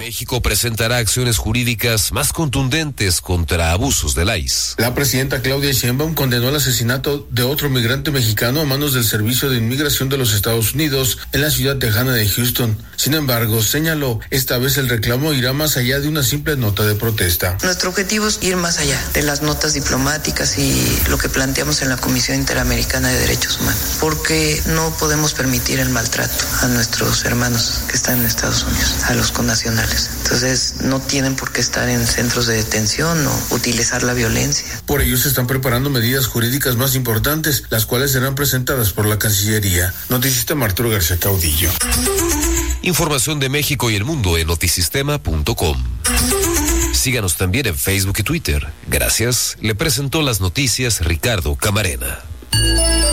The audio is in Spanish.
México presentará acciones jurídicas más contundentes contra abusos del ICE. La presidenta Claudia Sheinbaum condenó el asesinato de otro migrante mexicano a manos del Servicio de Inmigración de los Estados Unidos en la ciudad tejana de Houston. Sin embargo, señaló, esta vez el reclamo irá más allá de una simple nota de protesta. Nuestro objetivo es ir más allá de las notas diplomáticas y lo que planteamos en la Comisión Interamericana de Derechos Humanos, porque no podemos permitir el maltrato a nuestros hermanos que están en Estados Unidos, a los connacionales. Entonces, no tienen por qué estar en centros de detención o utilizar la violencia. Por ello se están preparando medidas jurídicas más importantes, las cuales serán presentadas por la Cancillería. Noticista Arturo García Caudillo. Información de México y el mundo en notisistema.com. Síganos también en Facebook y Twitter. Gracias. Le presentó las noticias Ricardo Camarena.